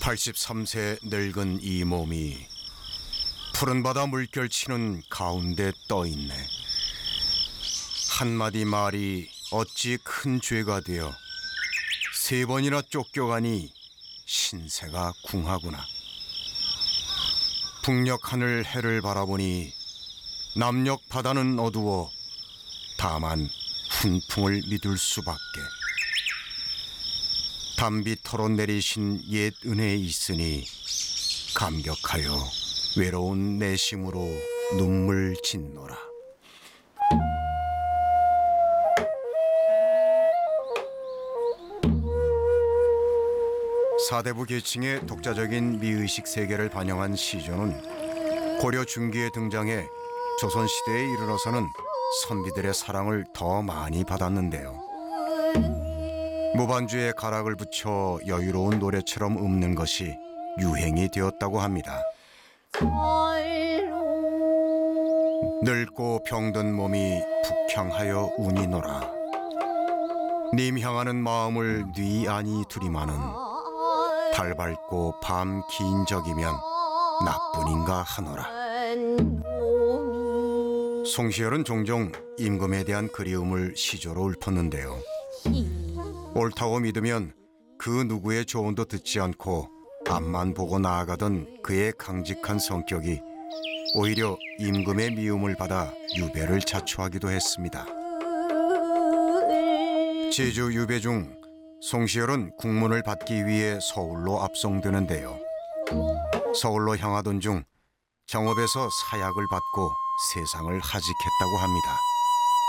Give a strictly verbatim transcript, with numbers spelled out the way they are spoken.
팔십삼 세 늙은 이 몸이 푸른 바다 물결치는 가운데 떠있네. 한마디 말이 어찌 큰 죄가 되어 세 번이나 쫓겨가니 신세가 궁하구나. 북녘 하늘 해를 바라보니 남녘 바다는 어두워 다만 훈풍을 믿을 수밖에. 담비터로 내리신 옛 은혜 있으니 감격하여 외로운 내심으로 눈물 짓노라. 사대부 계층의 독자적인 미의식 세계를 반영한 시조는 고려 중기에 등장해 조선시대에 이르러서는 선비들의 사랑을 더 많이 받았는데요. 무반주에 가락을 붙여 여유로운 노래처럼 읊는 것이 유행이 되었다고 합니다. 늙고 병든 몸이 북향하여 운이노라. 님 향하는 마음을 네 아니 두리마는 달 밝고 밤 긴 적이면 나뿐인가 하노라. 송시열은 종종 임금에 대한 그리움을 시조로 읊었는데요. 옳다고 믿으면 그 누구의 조언도 듣지 않고 앞만 보고 나아가던 그의 강직한 성격이 오히려 임금의 미움을 받아 유배를 자초하기도 했습니다. 제주 유배 중 송시열은 국문을 받기 위해 서울로 압송되는데요. 서울로 향하던 중 정읍에서 사약을 받고 세상을 하직했다고 합니다.